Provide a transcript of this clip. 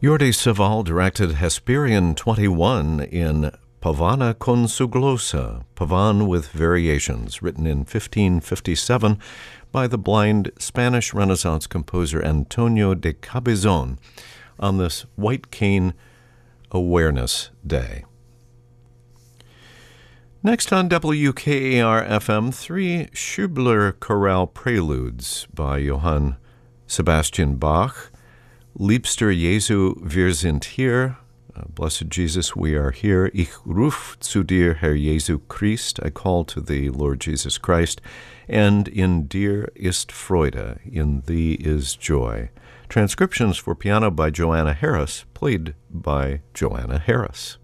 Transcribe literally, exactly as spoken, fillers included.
Jordi Savall directed Hesperian twenty-one in Pavana con su glosa, Pavan with Variations, written in fifteen fifty-seven by the blind Spanish Renaissance composer Antonio de Cabezon on this White Cane Awareness Day. Next on W K A R F M, three Schubler chorale preludes by Johann Sebastian Bach. Liebster Jesu, wir sind hier. Uh, Blessed Jesus, we are here. Ich ruf zu dir, Herr Jesu Christ. I call to thee, Lord Jesus Christ. And in dir ist Freude, in thee is joy. Transcriptions for piano by Joanna Harris, played by Joanna Harris.